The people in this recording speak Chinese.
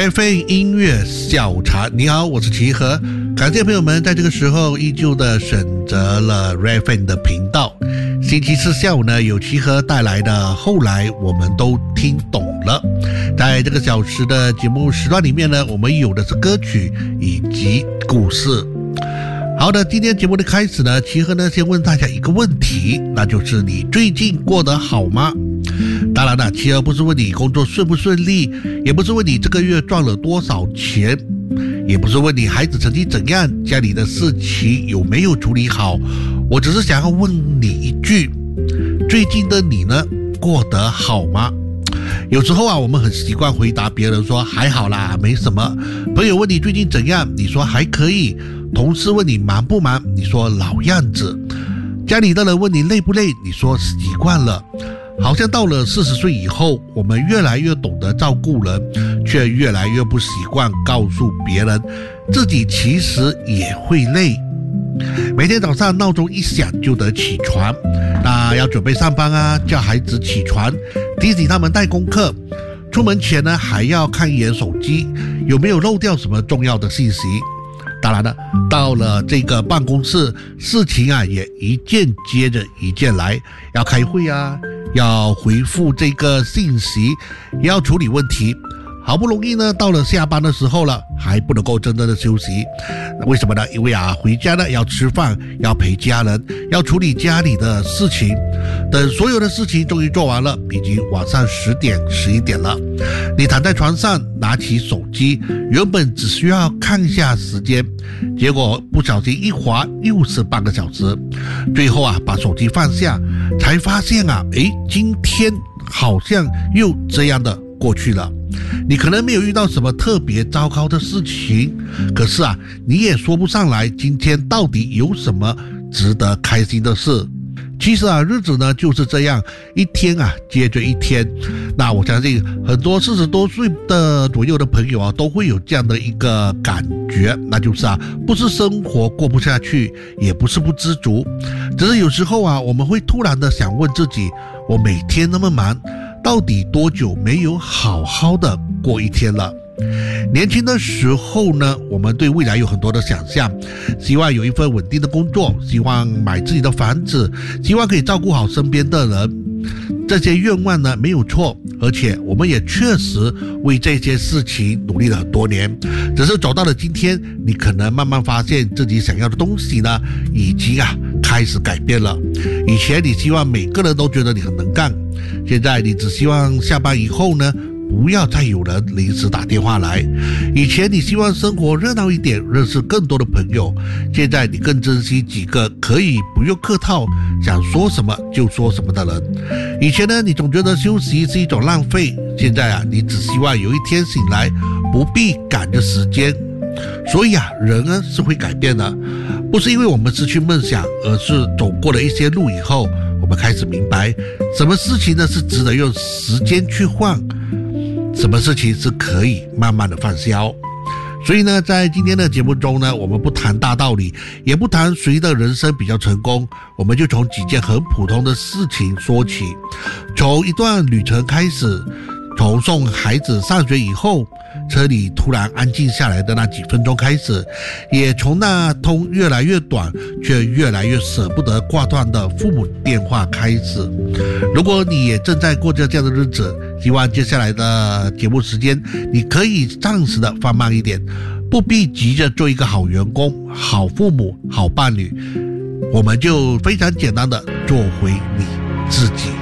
Ray-Fan 音乐小茶，你好，我是齐和，感谢朋友们在这个时候依旧的选择了 Ray-Fan 的频道。星期四下午呢，有齐和带来的后来我们都听懂了。在这个小时的节目时段里面呢，我们有的是歌曲以及故事。好的，今天节目的开始呢，齐和呢先问大家一个问题，那就是你最近过得好吗？当然了，齐和不是问你工作顺不顺利，也不是问你这个月赚了多少钱，也不是问你孩子成绩怎样，家里的事情有没有处理好，我只是想要问你一句，最近的你呢，过得好吗？有时候啊，我们很习惯回答别人说还好啦，没什么。朋友问你最近怎样，你说还可以。同事问你忙不忙，你说老样子。家里的人问你累不累，你说习惯了。好像到了40岁以后，我们越来越懂得照顾人，却越来越不习惯告诉别人自己其实也会累。每天早上闹钟一响就得起床，那要准备上班啊，叫孩子起床，提醒他们带功课。出门前呢，还要看一眼手机，有没有漏掉什么重要的信息。当然了，到了这个办公室，事情啊也一件接着一件来，要开会啊，要回复这个信息，也要处理问题。好不容易呢，到了下班的时候了，还不能够真正的休息。为什么呢？因为啊，回家呢要吃饭，要陪家人，要处理家里的事情。等所有的事情终于做完了，已经晚上10点、11点了。你躺在床上，拿起手机，原本只需要看一下时间，结果不小心一滑又是半个小时。最后啊，把手机放下，才发现啊，今天好像又这样的过去了。你可能没有遇到什么特别糟糕的事情，可是啊，你也说不上来今天到底有什么值得开心的事。其实啊，日子呢就是这样，一天啊接着一天。那我相信很多40多岁的左右的朋友啊，都会有这样的一个感觉，那就是啊，不是生活过不下去，也不是不知足，只是有时候啊，我们会突然的想问自己，我每天那么忙，到底多久没有好好的过一天了？年轻的时候呢，我们对未来有很多的想象，希望有一份稳定的工作，希望买自己的房子，希望可以照顾好身边的人。这些愿望呢没有错，而且我们也确实为这些事情努力了很多年。只是走到了今天，你可能慢慢发现自己想要的东西呢，已经开始改变了。以前你希望每个人都觉得你很能干，现在你只希望下班以后呢，不要再有人临时打电话来。以前你希望生活热闹一点，认识更多的朋友，现在你更珍惜几个可以不用客套，想说什么就说什么的人。以前呢，你总觉得休息是一种浪费，现在啊，你只希望有一天醒来不必赶着时间。所以啊，人呢是会改变的，不是因为我们失去梦想，而是走过了一些路以后，我们开始明白什么事情呢是值得用时间去换，什么事情是可以慢慢的放消。所以呢，在今天的节目中呢，我们不谈大道理，也不谈谁的人生比较成功，我们就从几件很普通的事情说起。从一段旅程开始，从送孩子上学以后，车里突然安静下来的那几分钟开始，也从那通越来越短却越来越舍不得挂断的父母电话开始。如果你也正在过着这样的日子，希望接下来的节目时间你可以暂时的放慢一点，不必急着做一个好员工、好父母、好伴侣，我们就非常简单的做回你自己。